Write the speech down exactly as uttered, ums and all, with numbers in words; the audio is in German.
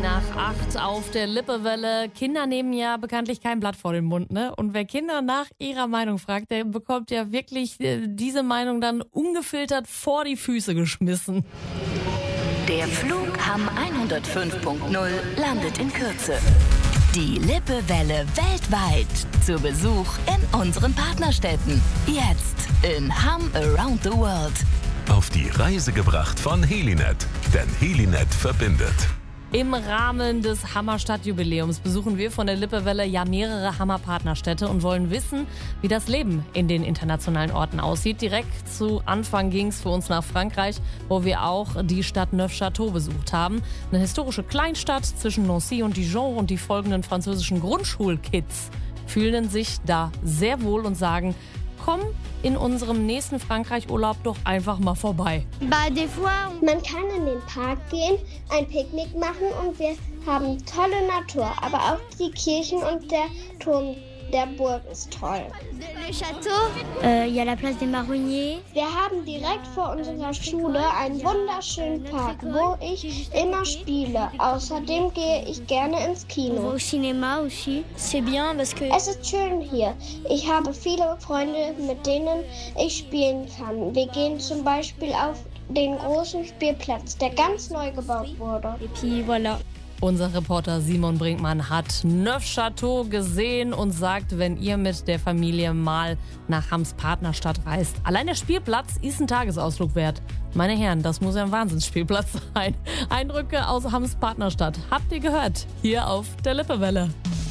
nach acht auf der Lippewelle. Kinder nehmen ja bekanntlich kein Blatt vor den Mund, ne? Und wer Kinder nach ihrer Meinung fragt, der bekommt ja wirklich äh, diese Meinung dann ungefiltert vor die Füße geschmissen. Der Flug Hamm hundertfünf Punkt null landet in Kürze. Die Lippewelle weltweit zu Besuch in unseren Partnerstädten. Jetzt in Hamm Around the World. Auf die Reise gebracht von Helinet, denn Helinet verbindet. Im Rahmen des Hammer-Stadtjubiläums besuchen wir von der Lippewelle ja mehrere Hammer-Partnerstädte und wollen wissen, wie das Leben in den internationalen Orten aussieht. Direkt zu Anfang ging es für uns nach Frankreich, wo wir auch die Stadt Neufchâteau besucht haben. Eine historische Kleinstadt zwischen Nancy und Dijon, und die folgenden französischen Grundschulkids fühlen sich da sehr wohl und sagen: Komm in unserem nächsten Frankreich-Urlaub doch einfach mal vorbei. Bah, des fois, man kann in den Park gehen, ein Picknick machen und wir haben tolle Natur. Aber auch die Kirchen und der Turm der Burg ist toll. Le Château, il y a la place des Marronniers. Wir haben direkt vor unserer Schule einen wunderschönen Park, wo ich immer spiele. Außerdem gehe ich gerne ins Kino. Au cinéma aussi. C'est bien parce que Es ist schön hier. Ich habe viele Freunde, mit denen ich spielen kann. Wir gehen zum Beispiel auf den großen Spielplatz, der ganz neu gebaut wurde. et puis voilà. Unser Reporter Simon Brinkmann hat Neufchâteau gesehen und sagt, wenn ihr mit der Familie mal nach Hamms Partnerstadt reist, allein der Spielplatz ist ein Tagesausflug wert. Meine Herren, das muss ja ein Wahnsinnsspielplatz sein. Eindrücke aus Hamms Partnerstadt habt ihr gehört, hier auf der Lippewelle.